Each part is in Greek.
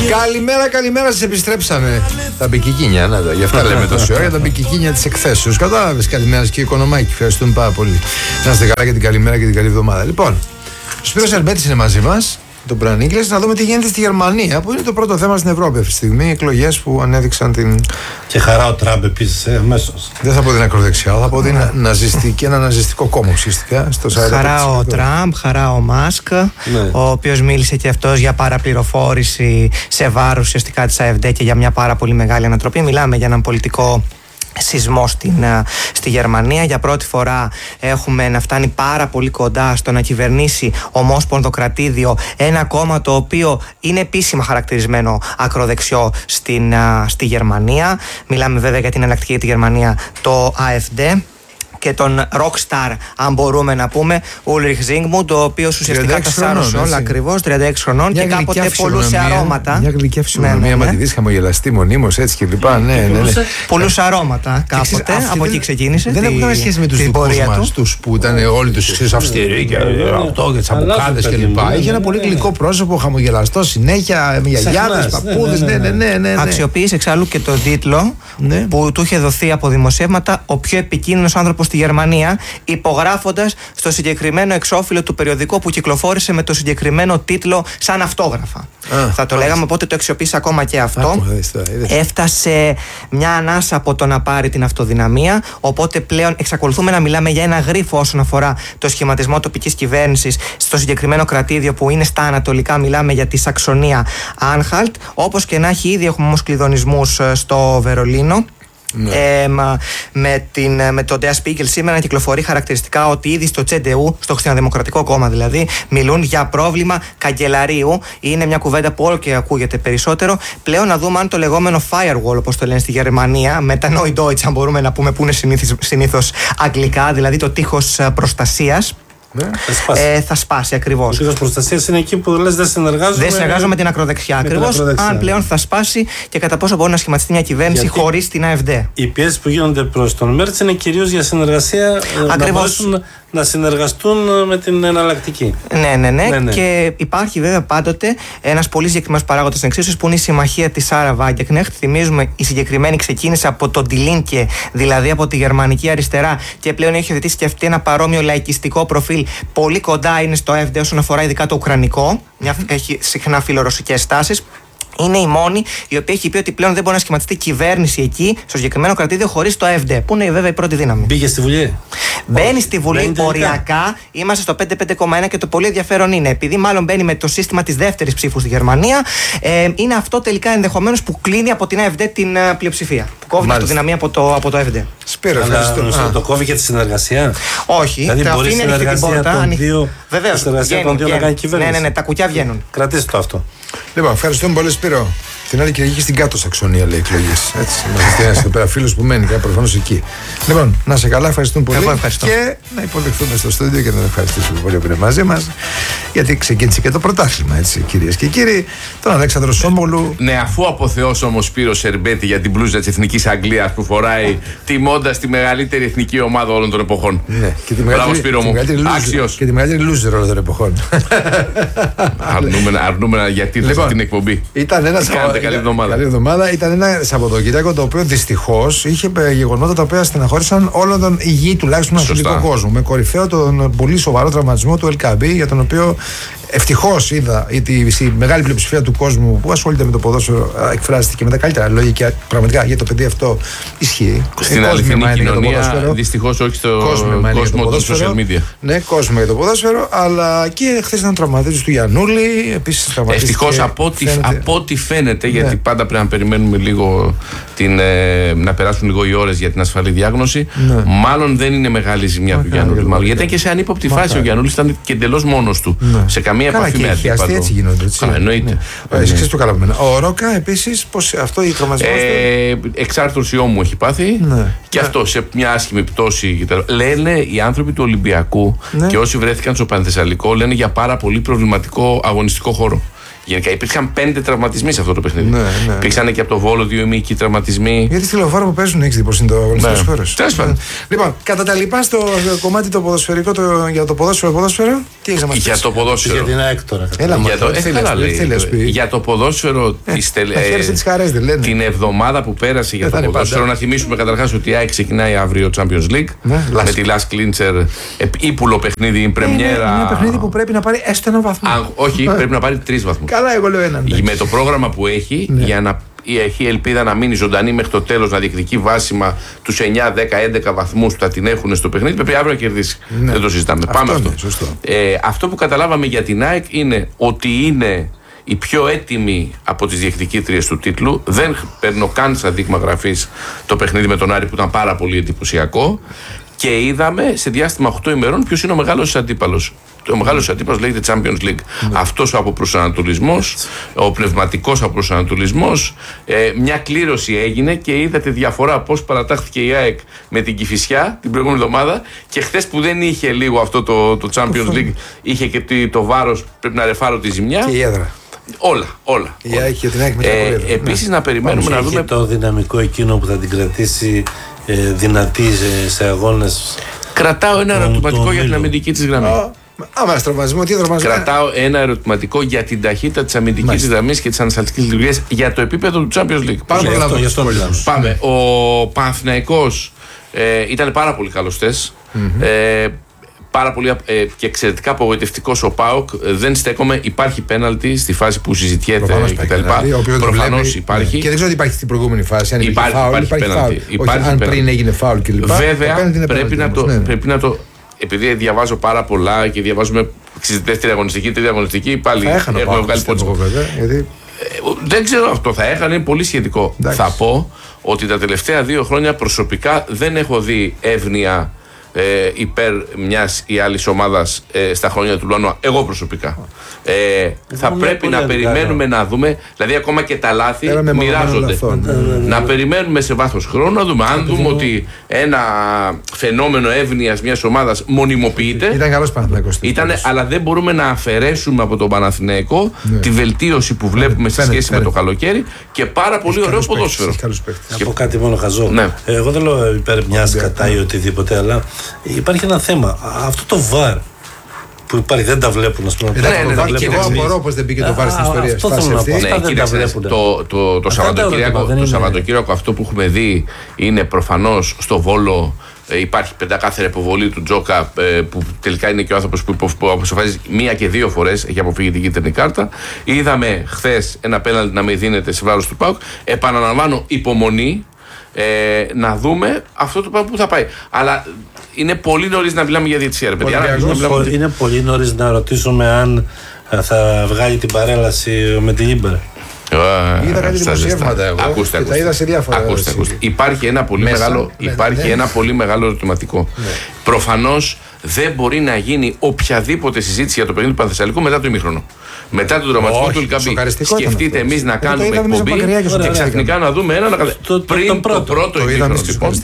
Καλημέρα, σας επιστρέψανε τα μπικικίνια. Να, γι' αυτά λέμε τόση ώρα, για τα μπικικίνια της εκθέσεως. Κατάλαβες, καλημέρα και Οικονομάκη. Ευχαριστούμε πάρα πολύ. Να είστε καλά για την καλημέρα και την καλή εβδομάδα. Λοιπόν, ο Σπύρος Ερμπέτης είναι μαζί μας, τον Πρανίγκλες, να δούμε τι γίνεται στη Γερμανία, που είναι το πρώτο θέμα στην Ευρώπη αυτή τη στιγμή. Οι εκλογές που ανέδειξαν την. Και χαρά ο Τραμπ επίσης, αμέσως. Δεν θα πω την ακροδεξιά, θα πω την ναζιστική, ένα ναζιστικό κόμμα ουσιαστικά. Χαρά ο Τραμπ, χαρά ο Μάσκ, ο οποίος μίλησε και αυτός για παραπληροφόρηση σε βάρος ουσιαστικά της AfD και για μια πάρα πολύ μεγάλη ανατροπή. Μιλάμε για έναν πολιτικό σεισμό στη Γερμανία. Για πρώτη φορά έχουμε να φτάνει πάρα πολύ κοντά στο να κυβερνήσει ομόσπονδο κρατήδιο ένα κόμμα το οποίο είναι επίσημα χαρακτηρισμένο ακροδεξιό στη Γερμανία. Μιλάμε βέβαια για την εναλλακτική για τη Γερμανία, το AfD, και τον rockstar, αν μπορούμε να πούμε, Ulrich Zingmund, ο οποίος ουσιαστικά τα σάρωσε όλα ακριβώς, 36 χρονών, και κάποτε πολλούσε αρώματα. Μια γλυκιά φυσιογνωμία, μα τη δεις, χαμογελαστή μονίμως, έτσι και λοιπά. Πολλούσε αρώματα κάποτε, από εκεί ξεκίνησε. Δεν έχουν καμία σχέση με τους δικούς μας, τους που ήταν όλοι τους αυστηροί και αυτό και τις αμποκάδες και λοιπά. Είχε ένα πολύ γλυκό πρόσωπο, χαμογελαστό συνέχεια, με γιαγιάδες, παππούδες. Ναι. Αξιοποίησε εξάλλου και τον τίτλο που του είχε δοθεί από δημοσιεύματα «Ο πιο επικίνδυνος άνθρωπος στη Γερμανία», υπογράφοντας στο συγκεκριμένο εξώφυλλο του περιοδικού που κυκλοφόρησε με το συγκεκριμένο τίτλο σαν αυτόγραφα. Θα το λέγαμε, οπότε το αξιοποίησε ακόμα και αυτό. Έφτασε μια ανάσα από το να πάρει την αυτοδυναμία, οπότε πλέον εξακολουθούμε να μιλάμε για ένα γρίφο όσον αφορά το σχηματισμό τοπικής κυβέρνησης στο συγκεκριμένο κρατήδιο που είναι στα ανατολικά. Μιλάμε για τη Σαξονία Άνχαλτ. Όπως και να έχει, ήδη έχουμε όμως κλειδονισμούς στο Βερολίνο. Με τον Der Spiegel σήμερα κυκλοφορεί χαρακτηριστικά ότι ήδη στο CDU, στο Χριστιανοδημοκρατικό Κόμμα δηλαδή, μιλούν για πρόβλημα καγκελαρίου. Είναι μια κουβέντα που όλο και ακούγεται περισσότερο. Πλέον να δούμε αν το λεγόμενο firewall, όπως το λένε στη Γερμανία, με τα Neudeutsch, αν μπορούμε να πούμε, που είναι συνήθως αγγλικά, δηλαδή το τείχος προστασίας, θα σπάσει ακριβώς. Ο τείχος προστασίας είναι εκεί που λες δεν συνεργάζομαι με την ακροδεξιά ακριβώς. Αν πλέον θα σπάσει και κατά πόσο μπορεί να σχηματιστεί μια κυβέρνηση χωρίς την AfD. Οι πιέσεις που γίνονται προς τον Μέρτς είναι κυρίως για συνεργασία, να μπορέσουν να συνεργαστούν με την εναλλακτική. Ναι. Και υπάρχει βέβαια πάντοτε ένας πολύ συγκεκριμένος παράγοντας στην εξίσωση που είναι η συμμαχία της Σάρα Βάγκεκνεχτ. Θυμίζουμε, η συγκεκριμένη ξεκίνησε από τον Die Linke, δηλαδή από τη γερμανική αριστερά, και πλέον έχει υιοθετήσει και αυτή ένα παρόμοιο λαϊκιστικό προφίλ. Πολύ κοντά είναι στο AfD όσον αφορά ειδικά το ουκρανικό. Έχει συχνά φιλορωσικές στάσεις. Είναι η μόνη η οποία έχει πει ότι πλέον δεν μπορεί να σχηματιστεί κυβέρνηση εκεί, στο συγκεκριμένο κρατήδιο, χωρίς το AfD, που είναι βέβαια η πρώτη δύναμη. Μπήκε στη Βουλή. Μπαίνει στη Βουλή οριακά. Είμαστε στο 5,1 και το πολύ ενδιαφέρον είναι, επειδή μάλλον μπαίνει με το σύστημα της δεύτερης ψήφου στη Γερμανία, είναι αυτό τελικά ενδεχομένως που κλείνει από την AfD την πλειοψηφία. Που κόβει τη δυναμία από το AfD. Σπύρο, το κόβει και τη συνεργασία. Όχι, δηλαδή μπορεί η συνεργασία των δύο. Βεβαίως, να κάνει κυβέρνηση. Ναι, τα κουκιά βγαίνουν. Κρατήστε το αυτό. Λοιπόν, ευχαριστούμε πολύ, Σπύρο. Την άλλη Κυριακή στην κάτω Σαξονία, λέει, εκλογές. Έτσι. Είμαστε εδώ πέρα φίλος που μένει, προφανώς εκεί. Λοιπόν, να σε καλά, ευχαριστούμε πολύ. Και να υποδεχθούμε στο στούντιο και να ευχαριστήσουμε πολύ που είναι μαζί μας. Γιατί ξεκίνησε και το πρωτάθλημα, έτσι, κυρίες και κύριοι. Τον Αλέξανδρο Σόμπολου. Ναι, αφού αποθεώσω όμως Σπύρος Ερμπέτη για την μπλούζα της Εθνικής Αγγλίας που φοράει, τιμώντας τη μεγαλύτερη εθνική ομάδα όλων των εποχών. Ναι, και τη μεγαλύτερη loser όλων των εποχών. Αρνούμενα γιατί αυτή την εκπομπή. Ήταν ένα καλή εβδομάδα. Ήταν ένα Σαββατοκύριακο το οποίο δυστυχώς είχε γεγονότα τα οποία στεναχώρησαν όλον τον υγιή τουλάχιστον αθλητικό κόσμο. Με κορυφαίο τον πολύ σοβαρό τραυματισμό του Ελκαμπή, για τον οποίο ευτυχώς είδα η μεγάλη πλειοψηφία του κόσμου που ασχολείται με το ποδόσφαιρο εκφράστηκε με τα καλύτερα λόγια και πραγματικά για το παιδί αυτό ισχύει. Στην αληθινή κοινωνία, δυστυχώς όχι στο κόσμο των social media. Ναι, κόσμο για το ποδόσφαιρο, αλλά και χθες ήταν τραυματισμός του Γιαννούλη. Επίσης τραυματίστηκε. Ευτυχώς από ό,τι φαίνεται, γιατί πάντα πρέπει να περιμένουμε λίγο να περάσουν λίγο οι ώρες για την ασφαλή διάγνωση. Μάλλον δεν είναι μεγάλη ζημιά του Γιαννούλη. Γιατί ήταν και σε ανύποπτη φάση ο Γιαννούλης, ήταν και εντελώς μόνος του. Σε καμία επαφή με αντίπαλο. Έτσι γίνονται. Εννοείται. Εσείς το καταλαβαίνετε. Ο Ρόκα επίσης, αυτό η τραυματισμός του. Εξάρτωση ώμου έχει πάθει. Και αυτό σε μια άσχημη πτώση. Λένε οι άνθρωποι του Ολυμπιακού και όσοι βρέθηκαν στο Πανθεσσαλικό, λένε για πάρα πολύ προβληματικό αγωνιστικό χώρο. Γενικά υπήρχαν 5 τραυματισμοί σε αυτό το παιχνίδι. Ναι. Υπήρξαν και από το Βόλο 2 ημίικοι τραυματισμοί. Γιατί στη Λεωφόρο που παίζουν έχει δει πως είναι το αγωνιστικό χώρο. Τέλος πάντων. Λοιπόν, κατά τα λοιπά στο κομμάτι το ποδοσφαιρικό, για το ποδόσφαιρο, τι έχει να μας πεις? Για το ποδόσφαιρο. Για την ΑΕΚ τώρα. Για το ποδόσφαιρο. Την εβδομάδα που πέρασε για το ποδόσφαιρο, να θυμίσουμε καταρχάς ότι η ΑΕΚ ξεκινάει αύριο Champions League με τη Last Clincher, ύπουλο παιχνίδι, η πρεμιέρα. Ένα παιχνίδι που πρέπει να πάρει έστω ένα βαθμό. Όχι, πρέπει να πάρει 3 βαθμούς. Καλά, εγώ λέω έναν. Με το πρόγραμμα που έχει, για να έχει ελπίδα να μείνει ζωντανή μέχρι το τέλος, να διεκδικεί βάσιμα τους 9, 10, 11 βαθμούς που θα την έχουν στο παιχνίδι, πρέπει αύριο να κερδίσει. Δεν το συζητάμε. Πάμε αυτό. Αυτό που καταλάβαμε για την ΑΕΚ είναι ότι είναι η πιο έτοιμη από τις διεκδικήτριες του τίτλου. Δεν παίρνω καν σαν δείγμα γραφής το παιχνίδι με τον Άρη που ήταν πάρα πολύ εντυπωσιακό. Και είδαμε σε διάστημα 8 ημερών ποιος είναι ο μεγάλος αντίπαλος. Ο μεγάλος αντίπαλος λέγεται Champions League. Αυτός ο αποπροσανατολισμός, ο πνευματικός αποπροσανατολισμός, μια κλήρωση έγινε και είδατε διαφορά πώς παρατάχθηκε η ΑΕΚ με την Κηφισιά την προηγούμενη εβδομάδα, και χθες που δεν είχε λίγο αυτό το Champions League, είχε και το βάρος, πρέπει να ρεφάρω τη ζημιά. Και η έδρα. Όλα. Επίσης να περιμένουμε να δούμε το δυναμικό εκείνο που θα την κρατήσει δυνατή σε αγώνες. Κρατάω ένα ερωτηματικό για την αμυντική της γραμμή. Άμα στραβασμό, τι δρομαζμό. Κρατάω ένα ερωτηματικό για την ταχύτητα της αμυντικής της γραμμής και της ανασταλτικής λειτουργίας για το επίπεδο του Champions League. Πάμε. Ο Παναθηναϊκός ήταν πάρα πολύ καλός χθες. Πάρα πολύ και εξαιρετικά απογοητευτικός ο ΠΑΟΚ. Δεν στέκομαι. Υπάρχει πέναλτι στη φάση που συζητιέται κτλ. Προφανώς υπάρχει. Και δεν ξέρω τι υπάρχει στην προηγούμενη φάση. Αν υπάρχει πέναλτι. Αν πριν έγινε φάουλ κλπ. Βέβαια πρέπει να το. Επειδή διαβάζω πάρα πολλά και διαβάζουμε δεύτερη αγωνιστική, τρίτη αγωνιστική, πάλι έχουμε βγάλει πόντο. Δεν ξέρω αυτό θα έχανε, είναι πολύ σχετικό. Θα πω ότι τα τελευταία 2 χρόνια προσωπικά δεν έχω δει εύνοια υπέρ μιας ή άλλης ομάδας στα χρόνια του Λουανόα. Εγώ προσωπικά. Θα πρέπει να περιμένουμε να δούμε, δηλαδή ακόμα και τα λάθη μοιράζονται. Να περιμένουμε σε βάθος χρόνου, να δούμε. Αν δούμε ότι ένα φαινόμενο εύνοιας μιας ομάδας μονιμοποιείται. Ήταν καλός Παναθηναϊκός. Αλλά δεν μπορούμε να αφαιρέσουμε από τον Παναθηναϊκό τη βελτίωση που βλέπουμε σε σχέση με το καλοκαίρι και πάρα πολύ ωραίο ποδόσφαιρο. Να πω κάτι μόνο χαζό. Εγώ δεν λέω υπέρ μιας κατά ή οτιδήποτε, αλλά υπάρχει ένα θέμα. Αυτό το VAR που υπάρχει δεν τα βλέπουν, ας πούμε. Και εγώ απορώ πως δεν μπήκε το VAR στην ιστορία. Αυτό θέλω να πω. Το Σαββατοκύριακο αυτό που έχουμε δει είναι προφανώς στο Βόλο. Υπάρχει πεντακάθαρη υποβολή του Τζόκα που τελικά είναι και ο άνθρωπος που αποσοφάζει 1 και 2 φορές, έχει αποφύγει την κίτρινη κάρτα. Είδαμε χθες ένα πέναλτι να μην δίνεται σε βάρος του ΠΑΟΚ. Επαναλαμβάνω, υπομονή. Να δούμε αυτό το πράγμα που θα πάει. Αλλά είναι πολύ νωρίς να μιλάμε για διαιτησία. Είναι πολύ νωρίς να ρωτήσουμε αν θα βγάλει την παρέλαση με την Ίμπερ. Είδα κάτι δημοσιεύματα εγώ. Ακούστε. Τα είδα σε διάφορα. Υπάρχει ένα πολύ μεγάλο ερωτηματικό. Προφανώς δεν μπορεί να γίνει οποιαδήποτε συζήτηση για το παιχνίδι του Πανθεσσαλικού μετά το ημίχρονο. Μετά τον τραυματισμό του Ελκαμπή. Σκεφτείτε εμείς να κάνουμε εκπομπή και ξαφνικά να δούμε πριν το πρώτο ημίχρονο.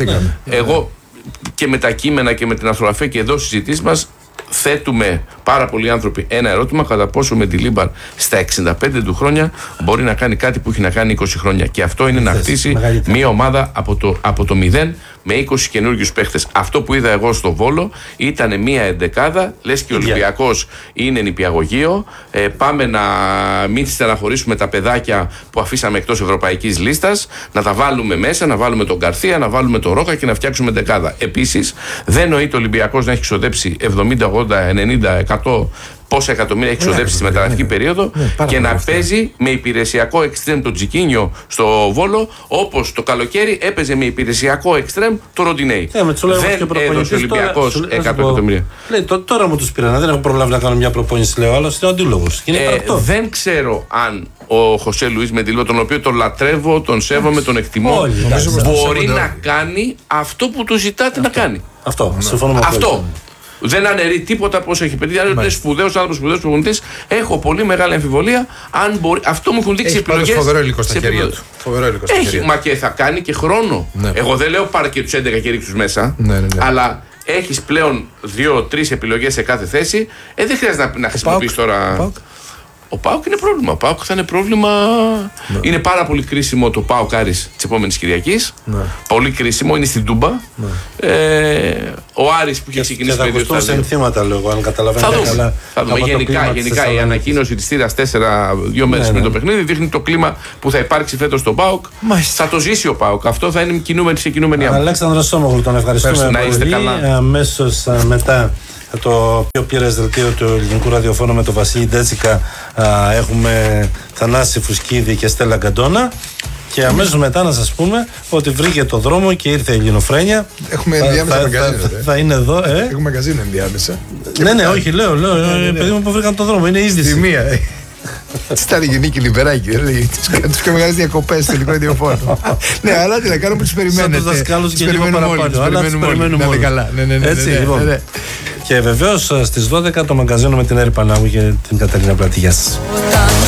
Εγώ και με τα κείμενα και με την αρθρογραφία και εδώ στις συζητήσεις μας θέτουμε πάρα πολλοί άνθρωποι ένα ερώτημα: κατά πόσο με τη Λίμπαρ στα 65 του χρόνια μπορεί να κάνει κάτι που έχει να κάνει 20 χρόνια. Και αυτό είναι να χτίσει μια ομάδα από το 0 με 20 καινούργιους παίχτες. Αυτό που είδα εγώ στο Βόλο ήταν μια εντεκάδα, λες και ο Ολυμπιακός είναι νηπιαγωγείο. Πάμε να μην στεναχωρήσουμε τα παιδάκια που αφήσαμε εκτός ευρωπαϊκής λίστας, να τα βάλουμε μέσα, να βάλουμε τον Καρθία, να βάλουμε τον Ρόκα και να φτιάξουμε εντεκάδα. Επίσης, δεν νοείται ο Ολυμπιακός να έχει ξοδέψει 70, 80, 90, 100 πόσα εκατομμύρια έχει ξοδέψει στη μεταγραφική περίοδο και να παίζει με υπηρεσιακό εξτρέμ τον Τζικίνιο στο Βόλο, όπως το καλοκαίρι έπαιζε με υπηρεσιακό εξτρέμ το Ροντινέι. Δεν έδωσε ο Ολυμπιακός 100 εκατομμύρια. Τώρα μου τους πήραν, δεν έχω προλάβει να κάνω μια προπόνηση, λέω, αλλά είναι αντίλογος. Δεν ξέρω αν ο Χωσέ Λουίς Μεντιλίβα, τον οποίο τον λατρεύω, τον σέβομαι, τον εκτιμώ, μπορεί να κάνει αυτό που του ζητάτε να κάνει. Αυτό. Δεν αναιρεί τίποτα από όσο έχει παιδί. Αν είναι σπουδαίος άνθρωπος, σπουδαίος προπονητής, έχω πολύ μεγάλη αμφιβολία αν μπορεί. Αυτό μου έχουν δείξει επιλογές. Έχει φοβερό υλικό στα χέρια του. Έχει, μα και θα κάνει και χρόνο. Ναι. Εγώ δεν λέω πάρε και τους 11 και ρίξους μέσα. Ναι. Αλλά έχεις πλέον 2-3 επιλογές σε κάθε θέση. Δεν χρειάζεται να χρησιμοποιείς τώρα. Ο ΠΑΟΚ είναι πρόβλημα. Ο ΠΑΟΚ θα είναι πρόβλημα. Ναι. Είναι πάρα πολύ κρίσιμο το ΠΑΟΚ Άρης της επόμενης Κυριακής. Ναι. Πολύ κρίσιμο, είναι στην Τούμπα. Ναι. Ο Άρης που είχε ξεκινήσει με 2 στάδια. Ενθύματα λόγω, αν καταλαβαίνετε καλά. Θα δούμε. Γενικά η ανακοίνωση της θύρας 4 2 μέρες με το παιχνίδι δείχνει το κλίμα που θα υπάρξει φέτος στο ΠΑΟΚ. Θα το ζήσει ο ΠΑΟΚ. Αυτό θα είναι σε κινούμενη άποψη. Αλέξανδρο Σόμογλου, τον ευχαριστούμε πολύ. Αμέσως μετά το πιο πλήρες δελτίο του ελληνικού ραδιοφώνου με τον Βασίλη Ντέτσικα έχουμε Θανάση Φουσκίδη και Στέλλα Γκαντόνα. Και αμέσως μετά να σας πούμε ότι βρήκε το δρόμο και ήρθε η Ελληνοφρένεια. Έχουμε ενδιάμεσα μαγκαζίνο. Θα είναι εδώ. Έχουμε μαγκαζίνο ενδιάμεσα. Ναι, όχι, λέω. Παιδί μου που βρήκαν το δρόμο. Είναι είδηση. Στη μία. Ήταν η Νίκη Λιμπεράκη, τις πιο μεγάλες διακοπές στο ελληνικό ραδιοφώνο. Ναι, αλλά τι να κάνουμε, τους περιμένετε. Σαν τους δασκάλους και λίγο παραπάνω. Αλλά τους περιμένουμε όλοι. Έτσι, λοιπόν. Και βεβαίως στις 12 το μαγκαζίνο με την Έρη Πανάγου και την Καταρίνα Πλάτη. Γεια σας.